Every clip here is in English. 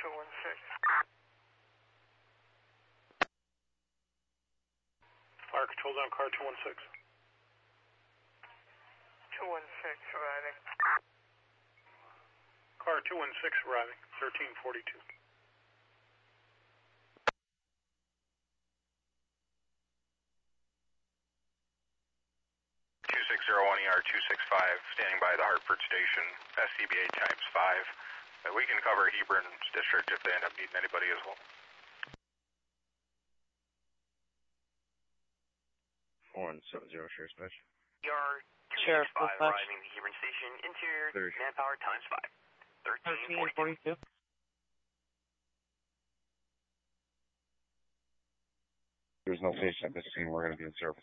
Fire control down car 216. 216 arriving. Car 216 arriving, 1342. 2601ER 265, standing by the Hartford station, SCBA times 5. We can cover Hebron's district if they end up needing anybody as well. 4170 Sheriff Dispatch. ER Sheriff 265 Dispatch. arriving to Hebron Station, interior, Third. manpower times 5. 1342. 1342. There's no patient at this scene. We're going to be in service.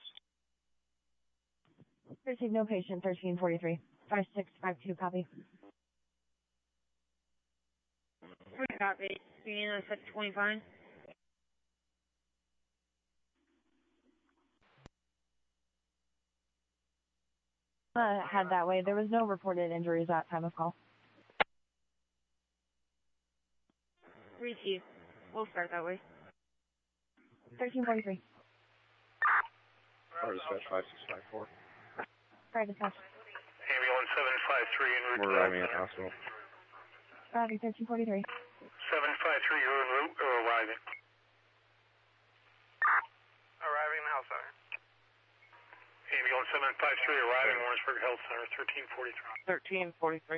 Receive no patient, 1343. 5652, copy. Copy. Being on set 25. Head that way. There was no reported injuries at time of call. Receive. We'll start that way. 1343. Fire Dispatch 5654. Fire dispatch. Ambulance 753 en route. We're arriving at the hospital. Arriving 1343. 753, you're en route or arriving? Arriving in the health center. Ambulance 753 arriving, Warrensburg Health Center, 1343. 1343.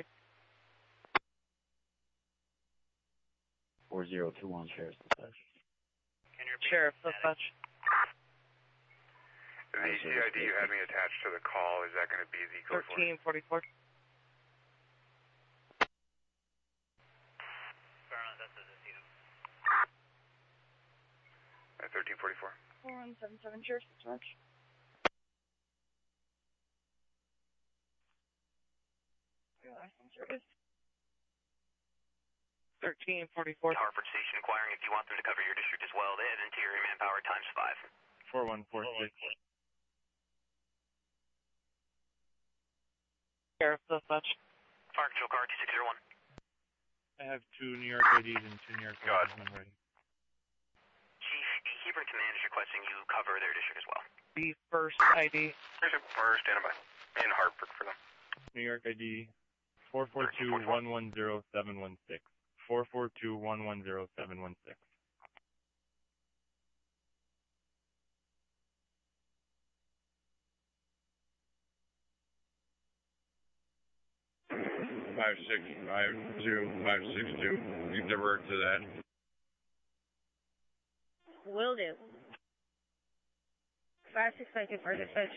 4021 Sheriff's Dispatch. Sheriff Dispatch. The CID you had me attached to the call, is that going to be the code for? 1344. At 1344. 4177 Sheriff's Dispatch. Service. 1344. Hartford Station inquiring if you want them to cover your district as well. They have interior manpower times 5. 4146. Sheriff Dispatch. Fire control car 2601. I have 2 New York IDs and 2 New York IDs when ready. Chief, the Hebron command is requesting you cover their district as well. The first ID. We're standing by in Hartford for them. New York ID 442-110-716. 442-110-716. Five 562. You divert to that. Will do. 5652 for dispatch.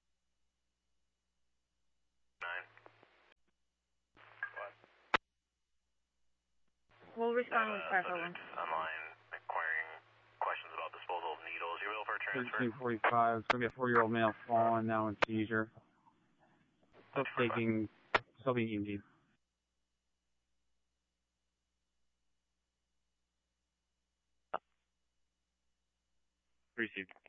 9. We'll respond with special one. Online inquiring questions about disposal of needles. You will for a transfer. 1345. It's going to be a 4-year-old male fallen, now in seizure. Still being EMD'd. Received.